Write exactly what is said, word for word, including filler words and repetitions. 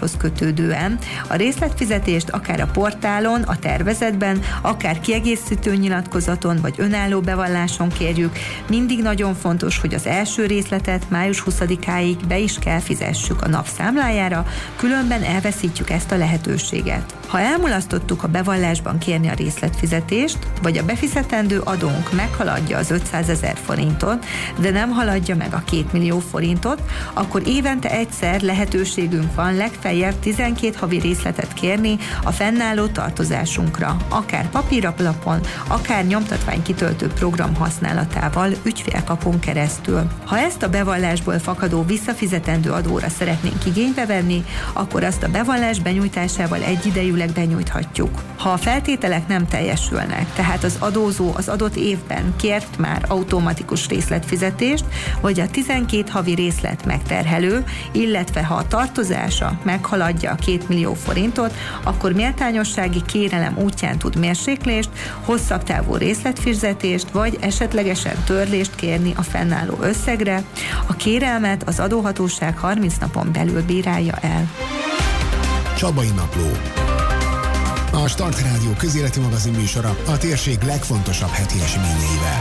adózáshoz kötődően. A részletfizetést akár a portálon, a tervezetben, akár kiegészítő nyilatkozaton vagy önálló bevalláson kérjük. Mindig nagyon fontos, hogy az első részletet május huszadikáig be is kell fizessük a nap számlájára, különben elveszítjük ezt a lehetőséget. Ha elmulasztottuk a bevallásban kérni a részletfizetést, vagy a befizetendő adónk meghaladja az ötszázezer forintot, de nem haladja meg a két millió forintot, akkor évente egyszer lehetőségünk van legfeljebb tizenkét havi részletet kérni a fennálló tartozásunkra, akár papírlapon, akár nyomtatványkitöltő program használatával ügyfélkapun keresztül. Ha ezt a bevallásból fakadó visszafizetendő adóra szeretnénk igénybe venni, akkor azt a bevallás benyújtásával egyidejűleg benyújthatjuk. Ha a feltételek nem teljesülnek, tehát az adózó az adott évben kért már automatikus részletfizetést, vagy a tizenkét havi részlet megterhelő, illetve ha a tartozása meghaladja a két millió forintot, akkor méltányossági kérelem útján tud mérséklést, hosszabb távú részletfizetést, vagy esetlegesen törlést kérni a fennálló összegre. A kérelmet az adóhatóság harminc napon belül bírálja el. Csabai Napló. A Start Rádió közéleti magazin műsora a térség legfontosabb heti eseményeivel.